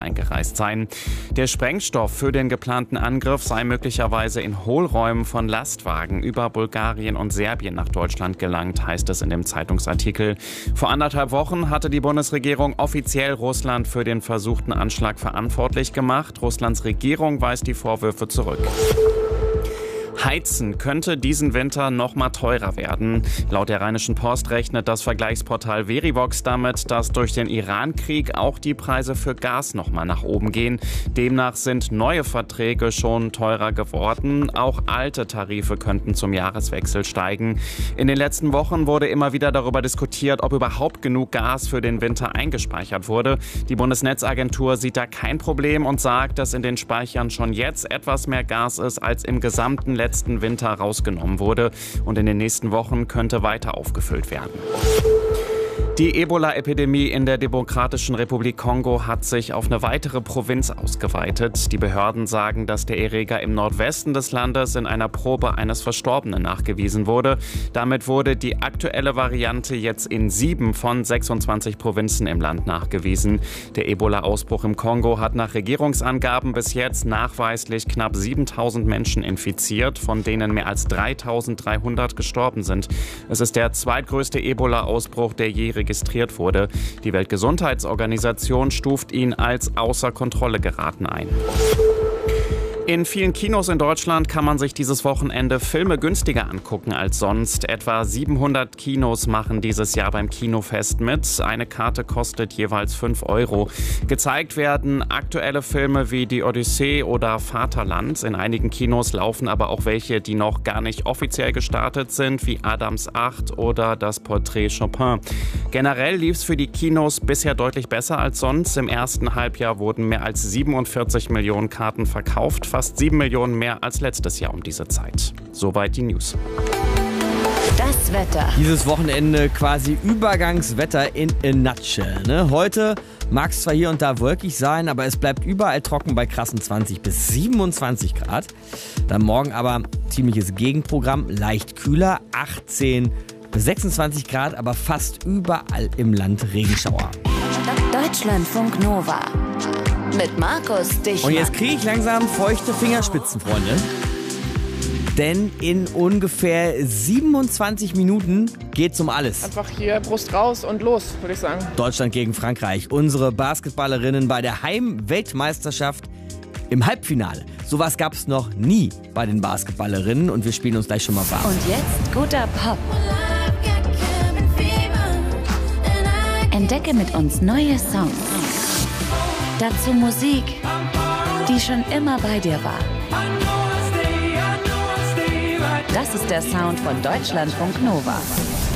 eingereist sein. Der Sprengstoff für den geplanten Angriff sei möglicherweise in Hohlräumen von Lastwagen über Bulgarien und Serbien nach Deutschland gelangt, heißt es in dem Zeitungsartikel. Vor 1,5 Wochen hatte die Bundesregierung offiziell Russland für den versuchten Anschlag verantwortlich gemacht. Russlands Regierung weist die Vorwürfe zurück. Heizen könnte diesen Winter noch mal teurer werden. Laut der Rheinischen Post rechnet das Vergleichsportal Verivox damit, dass durch den Iran-Krieg auch die Preise für Gas noch mal nach oben gehen. Demnach sind neue Verträge schon teurer geworden. Auch alte Tarife könnten zum Jahreswechsel steigen. In den letzten Wochen wurde immer wieder darüber diskutiert, ob überhaupt genug Gas für den Winter eingespeichert wurde. Die Bundesnetzagentur sieht da kein Problem und sagt, dass in den Speichern schon jetzt etwas mehr Gas ist, als im gesamten letzten Winter rausgenommen wurde, und in den nächsten Wochen könnte weiter aufgefüllt werden. Die Ebola-Epidemie in der Demokratischen Republik Kongo hat sich auf eine weitere Provinz ausgeweitet. Die Behörden sagen, dass der Erreger im Nordwesten des Landes in einer Probe eines Verstorbenen nachgewiesen wurde. Damit wurde die aktuelle Variante jetzt in 7 von 26 Provinzen im Land nachgewiesen. Der Ebola-Ausbruch im Kongo hat nach Regierungsangaben bis jetzt nachweislich knapp 7.000 Menschen infiziert, von denen mehr als 3.300 gestorben sind. Es ist der zweitgrößte Ebola-Ausbruch, der je registriert wurde. Die Weltgesundheitsorganisation stuft ihn als außer Kontrolle geraten ein. In vielen Kinos in Deutschland kann man sich dieses Wochenende Filme günstiger angucken als sonst. Etwa 700 Kinos machen dieses Jahr beim Kinofest mit. Eine Karte kostet jeweils 5 €. Gezeigt werden aktuelle Filme wie Die Odyssee oder Vaterland. In einigen Kinos laufen aber auch welche, die noch gar nicht offiziell gestartet sind, wie Adams 8 oder Das Porträt Chopin. Generell lief es für die Kinos bisher deutlich besser als sonst. Im ersten Halbjahr wurden mehr als 47 Millionen Karten verkauft. Fast 7 Millionen mehr als letztes Jahr um diese Zeit. Soweit die News. Das Wetter. Dieses Wochenende quasi Übergangswetter in a nutshell. Ne? Heute mag es zwar hier und da wolkig sein, aber es bleibt überall trocken bei krassen 20 bis 27 Grad. Dann morgen aber ziemliches Gegenprogramm, leicht kühler, 18 bis 26 Grad, aber fast überall im Land Regenschauer. Deutschlandfunk Nova. Mit Markus Dichmann. Und jetzt kriege ich langsam feuchte Fingerspitzen, Freunde. Denn in ungefähr 27 Minuten geht's um alles. Einfach hier Brust raus und los, würde ich sagen. Deutschland gegen Frankreich. Unsere Basketballerinnen bei der Heim-Weltmeisterschaft im Halbfinale. Sowas gab's noch nie bei den Basketballerinnen und wir spielen uns gleich schon mal warm. Und jetzt guter Pop. Entdecke mit uns neue Songs. Dazu Musik, die schon immer bei dir war. Das ist der Sound von Deutschlandfunk Nova.